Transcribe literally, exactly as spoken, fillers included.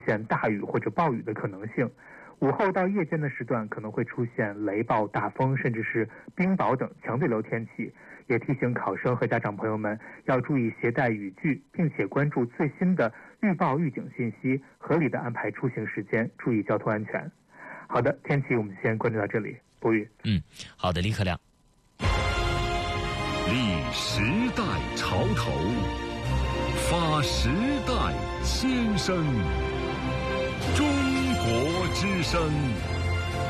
现大雨或者暴雨的可能性。午后到夜间的时段可能会出现雷暴、大风，甚至是冰雹等强对流天气。也提醒考生和家长朋友们要注意携带雨具，并且关注最新的预报预警信息，合理的安排出行时间，注意交通安全。好的，天气我们先关注到这里。博宇， 嗯，好的，李可亮。 立时代潮头，发时代先声，中国之声。